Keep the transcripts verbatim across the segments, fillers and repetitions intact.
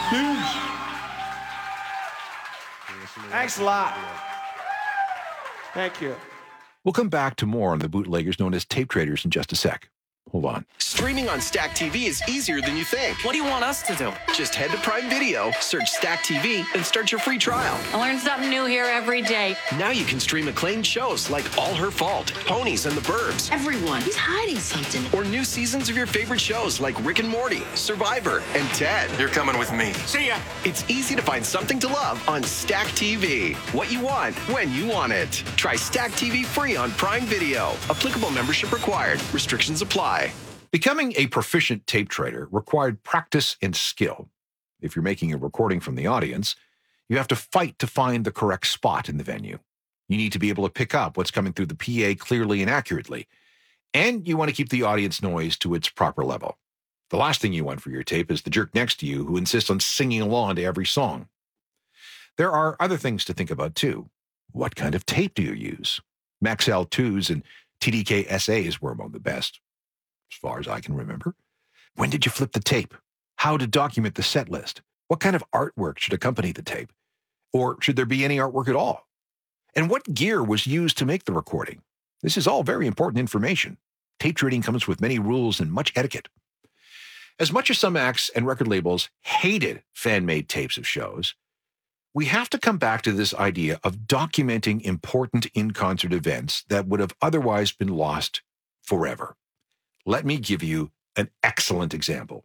Huge. Thanks a lot. Thank you. We'll come back to more on the bootleggers known as tape traders in just a sec. Hold on. Streaming on Stack T V is easier than you think. What do you want us to do? Just head to Prime Video, search Stack T V, and start your free trial. I learn something new here every day. Now you can stream acclaimed shows like All Her Fault, Ponies and the Burbs, Everyone, he's hiding something. or new seasons of your favorite shows like Rick and Morty, Survivor, and Ted. You're coming with me. See ya. It's easy to find something to love on Stack T V. What you want, when you want it. Try Stack T V free on Prime Video. Applicable membership required. Restrictions apply. Becoming a proficient tape trader required practice and skill. If you're making a recording from the audience, you have to fight to find the correct spot in the venue. You need to be able to pick up what's coming through the P A clearly and accurately. And you want to keep the audience noise to its proper level. The last thing you want for your tape is the jerk next to you who insists on singing along to every song. There are other things to think about too. What kind of tape do you use? Maxell twos and T D K S As were among the best, as far as I can remember. When did you flip the tape? How to document the set list? What kind of artwork should accompany the tape? Or should there be any artwork at all? And what gear was used to make the recording? This is all very important information. Tape trading comes with many rules and much etiquette. As much as some acts and record labels hated fan-made tapes of shows, we have to come back to this idea of documenting important in-concert events that would have otherwise been lost forever. Let me give you an excellent example.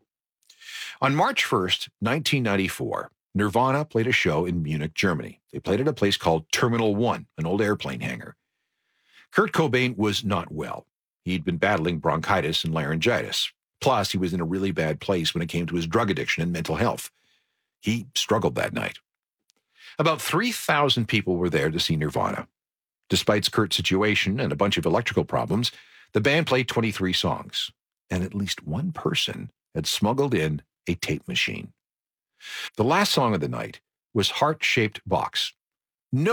On March first, nineteen ninety-four, Nirvana played a show in Munich, Germany. They played at a place called Terminal One, an old airplane hangar. Kurt Cobain was not well. He'd been battling bronchitis and laryngitis. Plus, he was in a really bad place when it came to his drug addiction and mental health. He struggled that night. About three thousand people were there to see Nirvana. Despite Kurt's situation and a bunch of electrical problems, the band played twenty-three songs, and at least one person had smuggled in a tape machine. The last song of the night was Heart-Shaped Box,